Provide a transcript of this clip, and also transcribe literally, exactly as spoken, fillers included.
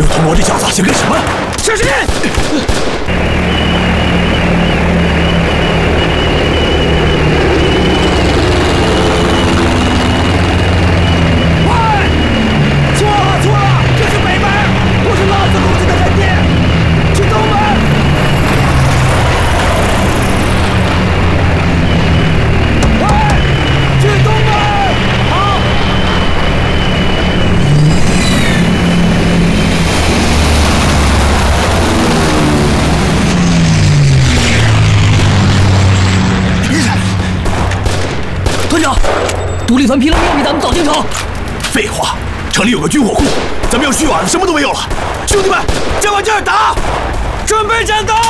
刘铜锣这小子想干什么？小心！ 独立团拼了命比咱们早进城。 废话，城里有个军火库，咱们要续瓦的什么都没有了。兄弟们，加把劲儿打，准备战斗！